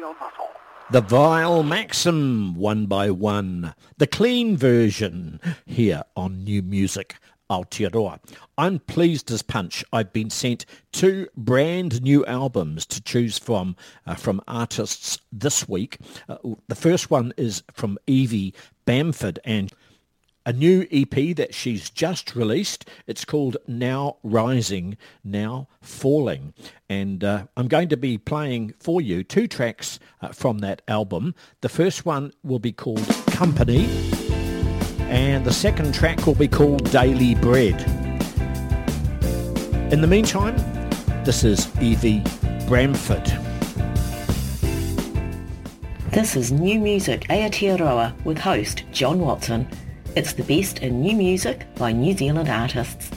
The Vile Maxim, One by One, the clean version here on New Music Aotearoa. I'm pleased as punch. I've been sent 2 brand new albums to choose from artists this week. The first one is from Evie Bamford and a new EP that she's just released. It's called Now Rising, Now Falling. And I'm going to be playing for you 2 tracks from that album. The first one will be called Company, and the second track will be called Daily Bread. In the meantime, this is Evie Bamford. This is New Music Aotearoa with host John Watson. It's the best in new music by New Zealand artists.